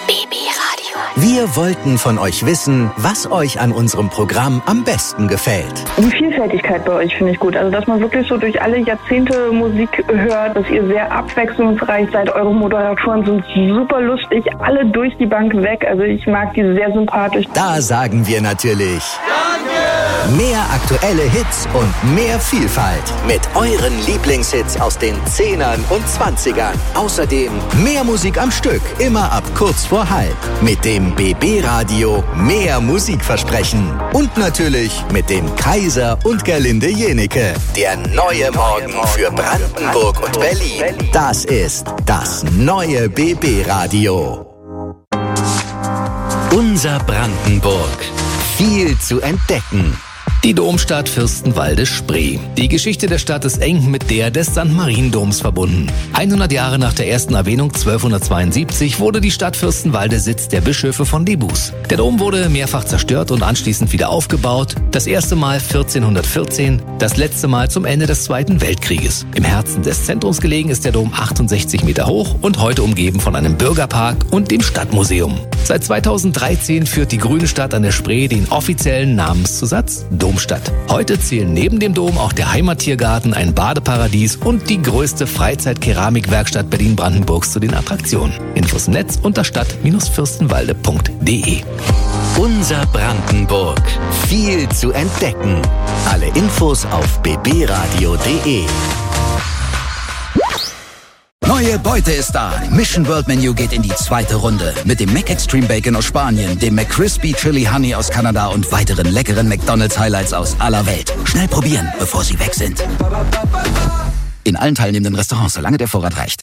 Wir wollten von euch wissen, was euch an unserem Programm am besten gefällt. Die Vielfältigkeit bei euch finde ich gut. Also, dass man wirklich so durch alle Jahrzehnte Musik hört, dass ihr sehr abwechslungsreich seid. Eure Moderatoren sind super lustig, alle durch die Bank weg. Also, ich mag die sehr sympathisch. Da sagen wir natürlich Danke! Mehr aktuelle Hits und mehr Vielfalt mit euren Lieblingshits aus den 10ern und 20ern. Außerdem mehr Musik am Stück, immer ab kurz vor halb. Mit dem BB Radio mehr Musikversprechen. Und natürlich mit dem Kaiser und Gerlinde Jenecke. Der neue Morgen für Brandenburg und Berlin. Das ist das neue BB Radio. Unser Brandenburg. Viel zu entdecken. Die Domstadt Fürstenwalde-Spree. Die Geschichte der Stadt ist eng mit der des St. Mariendoms verbunden. 100 Jahre nach der ersten Erwähnung 1272 wurde die Stadt Fürstenwalde Sitz der Bischöfe von Lebus. Der Dom wurde mehrfach zerstört und anschließend wieder aufgebaut. Das erste Mal 1414, das letzte Mal zum Ende des Zweiten Weltkrieges. Im Herzen des Zentrums gelegen ist der Dom 68 Meter hoch und heute umgeben von einem Bürgerpark und dem Stadtmuseum. Seit 2013 führt die Grüne Stadt an der Spree den offiziellen Namenszusatz Domstadt. Heute zählen neben dem Dom auch der Heimattiergarten, ein Badeparadies und die größte Freizeit-Keramikwerkstatt Berlin-Brandenburgs zu den Attraktionen. Infos im Netz unter stadt-fürstenwalde.de. Unser Brandenburg. Viel zu entdecken. Alle Infos auf bbradio.de. Neue Beute ist da. Mission World Menu geht in die zweite Runde. Mit dem Mac Extreme Bacon aus Spanien, dem McCrispy Chili Honey aus Kanada und weiteren leckeren McDonald's Highlights aus aller Welt. Schnell probieren, bevor sie weg sind. In allen teilnehmenden Restaurants, solange der Vorrat reicht.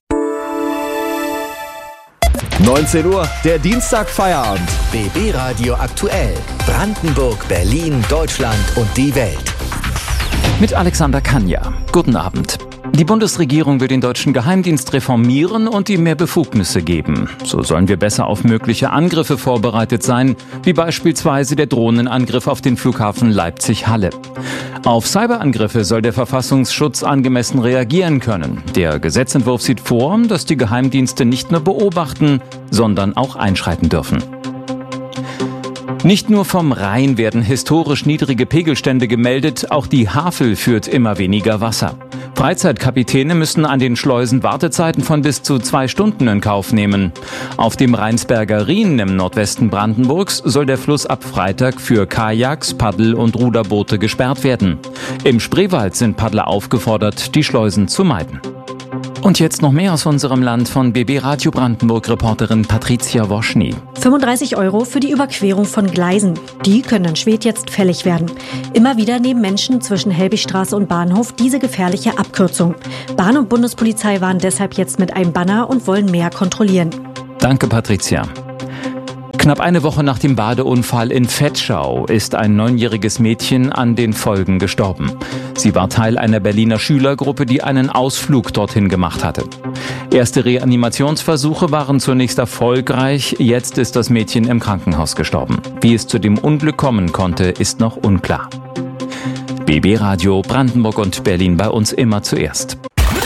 19 Uhr, der Dienstag-Feierabend. BB Radio aktuell. Brandenburg, Berlin, Deutschland und die Welt. Mit Alexander Kanja. Guten Abend. Die Bundesregierung will den deutschen Geheimdienst reformieren und ihm mehr Befugnisse geben. So sollen wir besser auf mögliche Angriffe vorbereitet sein, wie beispielsweise der Drohnenangriff auf den Flughafen Leipzig-Halle. Auf Cyberangriffe soll der Verfassungsschutz angemessen reagieren können. Der Gesetzentwurf sieht vor, dass die Geheimdienste nicht nur beobachten, sondern auch einschreiten dürfen. Nicht nur vom Rhein werden historisch niedrige Pegelstände gemeldet, auch die Havel führt immer weniger Wasser. Freizeitkapitäne müssen an den Schleusen Wartezeiten von bis zu 2 Stunden in Kauf nehmen. Auf dem Rheinsberger Rhin im Nordwesten Brandenburgs soll der Fluss ab Freitag für Kajaks, Paddel- und Ruderboote gesperrt werden. Im Spreewald sind Paddler aufgefordert, die Schleusen zu meiden. Und jetzt noch mehr aus unserem Land von BB Radio Brandenburg-Reporterin Patricia Woschny. 35 € für die Überquerung von Gleisen. Die können in Schwedt jetzt fällig werden. Immer wieder nehmen Menschen zwischen Helbigstraße und Bahnhof diese gefährliche Abkürzung. Bahn- und Bundespolizei waren deshalb jetzt mit einem Banner und wollen mehr kontrollieren. Danke, Patricia. Knapp eine Woche nach dem Badeunfall in Vetschau ist ein 9-jähriges Mädchen an den Folgen gestorben. Sie war Teil einer Berliner Schülergruppe, die einen Ausflug dorthin gemacht hatte. Erste Reanimationsversuche waren zunächst erfolgreich, jetzt ist das Mädchen im Krankenhaus gestorben. Wie es zu dem Unglück kommen konnte, ist noch unklar. BB Radio Brandenburg und Berlin bei uns immer zuerst.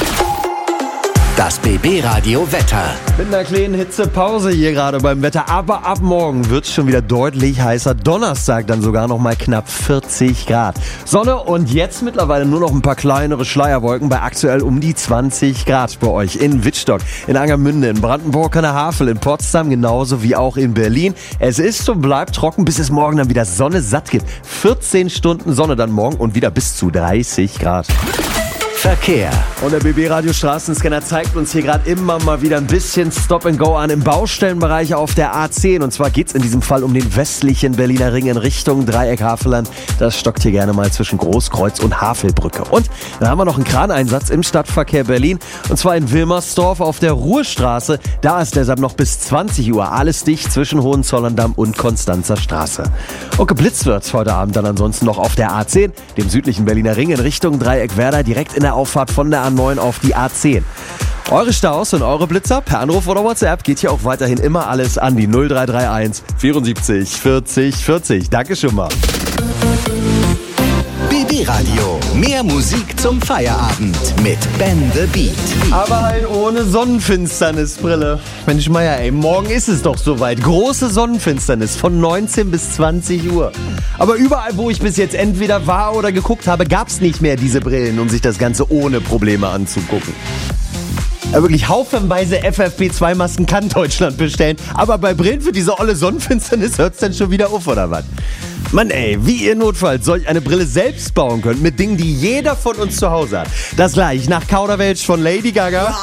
Das BB Radio Wetter. Mit einer kleinen Hitzepause hier gerade beim Wetter. Aber ab morgen wird es schon wieder deutlich heißer. Donnerstag dann sogar noch mal knapp 40 Grad. Sonne und jetzt mittlerweile nur noch ein paar kleinere Schleierwolken bei aktuell um die 20 Grad bei euch. In Wittstock, in Angermünde, in Brandenburg an der Havel, in Potsdam, genauso wie auch in Berlin. Es ist und bleibt trocken, bis es morgen dann wieder Sonne satt gibt. 14 Stunden Sonne dann morgen und wieder bis zu 30 Grad. Verkehr. Und der BB Radio Straßenscanner zeigt uns hier gerade immer mal wieder ein bisschen Stop and Go an im Baustellenbereich auf der A10. Und zwar geht's in diesem Fall um den westlichen Berliner Ring in Richtung Dreieck Havelland. Das stockt hier gerne mal zwischen Großkreuz und Havelbrücke. Und dann haben wir noch einen Kraneinsatz im Stadtverkehr Berlin. Und zwar in Wilmersdorf auf der Ruhestraße. Da ist deshalb noch bis 20 Uhr alles dicht zwischen Hohenzollern-Damm und Konstanzer Straße. Und geblitzt wird's heute Abend dann ansonsten noch auf der A10, dem südlichen Berliner Ring in Richtung Dreieck Werder, direkt in der Auffahrt von der A9 auf die A10. Eure Staus und eure Blitzer per Anruf oder WhatsApp geht hier auch weiterhin immer alles an die 0331 74 40 40. Danke schon mal. BB Radio. Mehr Musik zum Feierabend mit Ben the Beat. Aber halt ohne Sonnenfinsternisbrille. Mensch Meier, ey, morgen ist es doch soweit. Große Sonnenfinsternis von 19 bis 20 Uhr. Aber überall, wo ich bis jetzt entweder war oder geguckt habe, gab's nicht mehr diese Brillen, um sich das Ganze ohne Probleme anzugucken. Ja, wirklich haufenweise FFP2-Masken kann Deutschland bestellen. Aber bei Brillen für diese olle Sonnenfinsternis hört's dann schon wieder auf, oder was? Mann ey, wie ihr notfalls solch eine Brille selbst bauen könnt mit Dingen, die jeder von uns zu Hause hat. Das gleich nach Kauderwelsch von Lady Gaga.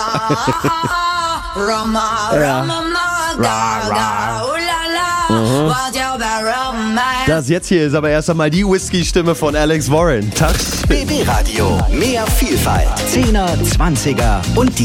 Das jetzt hier ist aber erst einmal die Whisky-Stimme von Alex Warren. Tag. BB Radio. Mehr Vielfalt. 10er, 20er und die